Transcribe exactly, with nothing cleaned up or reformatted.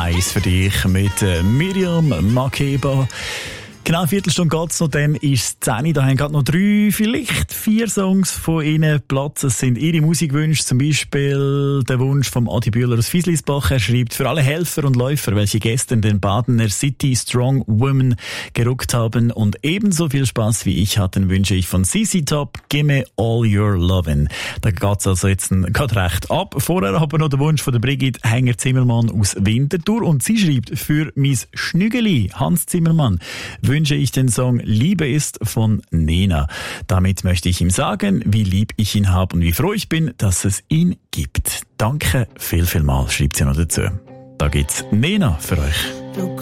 eins für dich mit äh, Miriam Makeba. Genau eine Viertelstunde geht's noch, dann ist es zehn Uhr. Da haben gerade noch drei, vielleicht vier Songs von Ihnen Platz. Es sind Ihre Musikwünsche, zum Beispiel der Wunsch vom Adi Bühler aus Fieslisbach. Er schreibt, für alle Helfer und Läufer, welche gestern den Badener City Strong Women gerückt haben und ebenso viel Spaß wie ich hatten, wünsche ich von C C Top, Gimme All Your Lovin'. Da geht's also jetzt gerade recht ab. Vorher aber noch der Wunsch von der Brigitte Hänger-Zimmermann aus Winterthur und sie schreibt, für mein Schnügeli, Hans Zimmermann, wünsche ich den Song Liebe ist von Nena. Damit möchte ich ihm sagen, wie lieb ich ihn habe und wie froh ich bin, dass es ihn gibt. Danke viel, viel mal, schreibt sie noch dazu. Da gibt's Nena für euch.